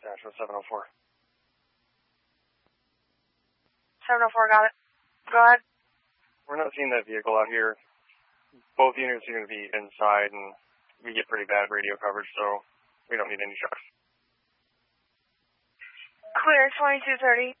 Astro 704. 704, got it. Go ahead. We're not seeing that vehicle out here. Both units are going to be inside, and we get pretty bad radio coverage, so we don't need any trucks. Clear, 2230.